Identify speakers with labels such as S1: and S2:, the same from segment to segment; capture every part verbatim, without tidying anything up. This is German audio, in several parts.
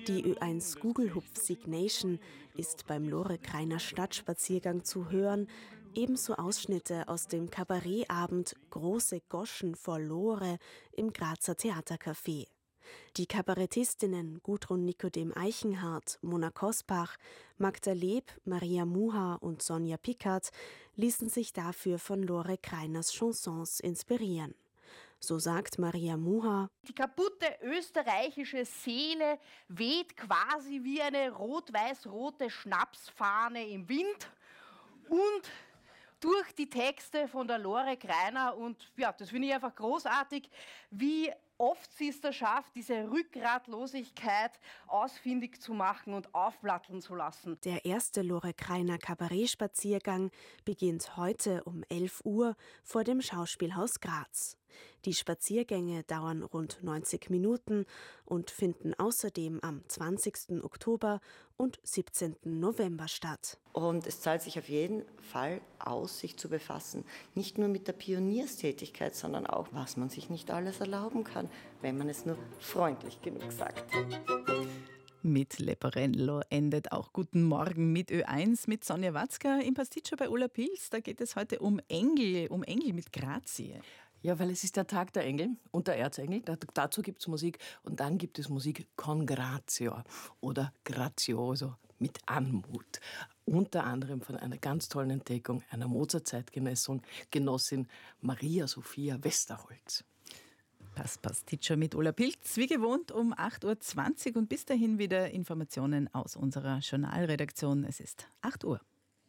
S1: Die Ö eins Google-Hupf Signation ist beim Lore Krainer Stadtspaziergang zu hören, ebenso Ausschnitte aus dem Kabarettabend Große Goschen vor Lore im Grazer Theatercafé. Die Kabarettistinnen Gudrun Nikodem-Eichenhardt, Mona Kospach, Magda Leb, Maria Muha und Sonja Pickard ließen sich dafür von Lore Kreiners Chansons inspirieren. So sagt Maria Muha:
S2: Die kaputte österreichische Seele weht quasi wie eine rot-weiß-rote Schnapsfahne im Wind und durch die Texte von der Lore Krainer, und ja, das finde ich einfach großartig, wie oft sie es da schafft, diese Rückgratlosigkeit ausfindig zu machen und aufplatteln zu lassen.
S1: Der erste Lore Krainer Kabarettspaziergang beginnt heute um elf Uhr vor dem Schauspielhaus Graz. Die Spaziergänge dauern rund neunzig Minuten und finden außerdem am zwanzigsten Oktober und siebzehnten November statt.
S3: Und es zahlt sich auf jeden Fall aus, sich zu befassen, nicht nur mit der Pionierstätigkeit, sondern auch, was man sich nicht alles erlauben kann, wenn man es nur freundlich genug sagt.
S4: Mit Leporello endet auch Guten Morgen mit Ö eins mit Sonja Watzka im Pasticcio bei Ulla Pils. Da geht es heute um Engel, um Engel mit Grazie.
S5: Ja, weil es ist der Tag der Engel und der Erzengel. Da, dazu gibt es Musik. Und dann gibt es Musik con grazio oder grazioso, mit Anmut. Unter anderem von einer ganz tollen Entdeckung einer Mozart-Zeitgenossin, Genossin Maria Sophia Westerholz.
S4: Das Pasticcio mit Ulla Pilz, wie gewohnt um acht Uhr zwanzig und bis dahin wieder Informationen aus unserer Journalredaktion. Es ist acht Uhr.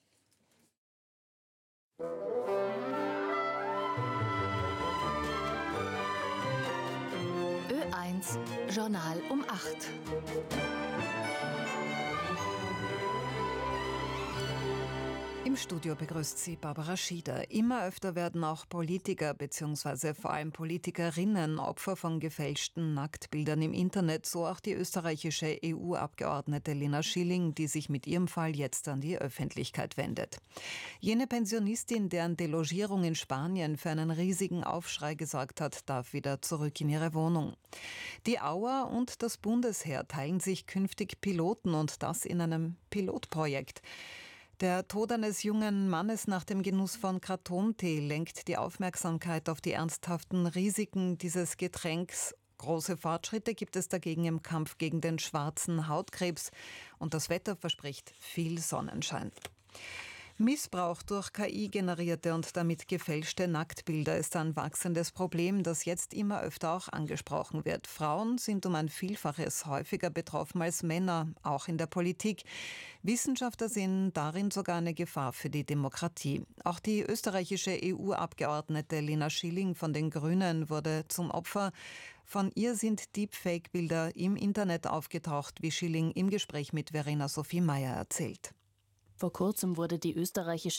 S6: Ö eins Journal um acht. Im Studio begrüßt sie Barbara Schieder. Immer öfter werden auch Politiker bzw. vor allem Politikerinnen Opfer von gefälschten Nacktbildern im Internet, so auch die österreichische E U-Abgeordnete Lena Schilling, die sich mit ihrem Fall jetzt an die Öffentlichkeit wendet. Jene Pensionistin, deren Delogierung in Spanien für einen riesigen Aufschrei gesorgt hat, darf wieder zurück in ihre Wohnung. Die Auer und das Bundesheer teilen sich künftig Piloten und das in einem Pilotprojekt. Der Tod eines jungen Mannes nach dem Genuss von Kratontee lenkt die Aufmerksamkeit auf die ernsthaften Risiken dieses Getränks. Große Fortschritte gibt es dagegen im Kampf gegen den schwarzen Hautkrebs und das Wetter verspricht viel Sonnenschein. Missbrauch durch K I-generierte und damit gefälschte Nacktbilder ist ein wachsendes Problem, das jetzt immer öfter auch angesprochen wird. Frauen sind um ein Vielfaches häufiger betroffen als Männer, auch in der Politik. Wissenschaftler sehen darin sogar eine Gefahr für die Demokratie. Auch die österreichische E U-Abgeordnete Lena Schilling von den Grünen wurde zum Opfer. Von ihr sind Deepfake-Bilder im Internet aufgetaucht, wie Schilling im Gespräch mit Verena Sophie Meyer erzählt.
S7: Vor kurzem wurde die österreichische